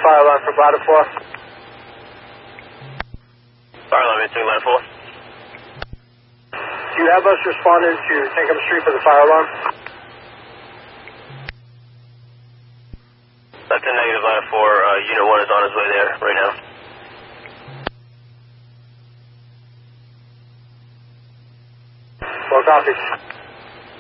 fire alarm for Ladder 4. Fire alarm missing, Ladder 4. Do you have us responding to Tinkham Street for the fire alarm? That's a negative, Ladder 4. Unit 1 is on his way there right now. Well, copy.